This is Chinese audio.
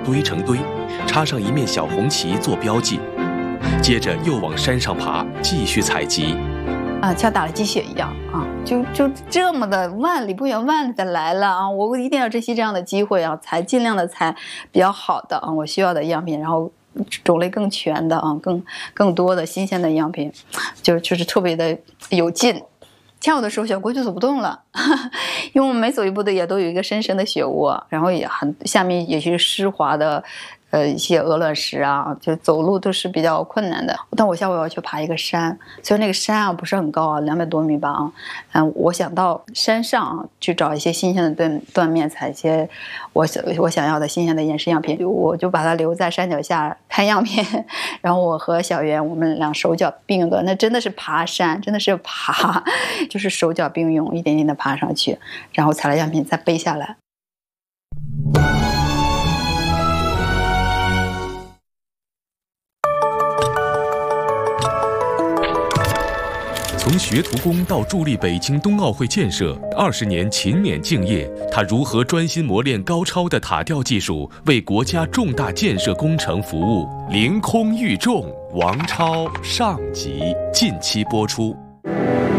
堆成堆，插上一面小红旗做标记。接着又往山上爬，继续采集。 像打了鸡血一样啊，就这么的万里不远万里的来了啊！我一定要珍惜这样的机会啊，尽量的采比较好的啊，我需要的样品，然后种类更全的啊，更多的新鲜的样品，就是特别的有劲。下午的时候，小郭就走不动了，因为我们每走一步的也都有一个深深的雪窝，然后下面也是湿滑的。一些鹅卵石啊，就走路都是比较困难的。但我下午要去爬一个山，虽然那个山啊不是很高啊，200多米吧啊，我想到山上啊去找一些新鲜的断面，采一些我想要的新鲜的岩石样品，我就把它留在山脚下看样品。然后我和小袁我们俩手脚并用的，那真的是爬山，真的是爬，就是手脚并用，一点点的爬上去，然后采了样品再背下来。 从学徒工到助力北京冬奥会建设，20年勤勉敬业，他如何专心磨练高超的塔吊技术，为国家重大建设工程服务？凌空育众，王超上集近期播出。